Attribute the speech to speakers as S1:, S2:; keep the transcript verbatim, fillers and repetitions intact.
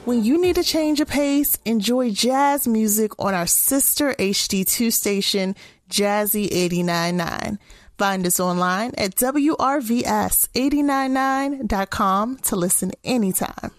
S1: When you need a change of pace, enjoy jazz music on our sister H D two station, Jazzy eighty-nine point nine. Find us online at W R V S eight nine nine dot com to listen anytime.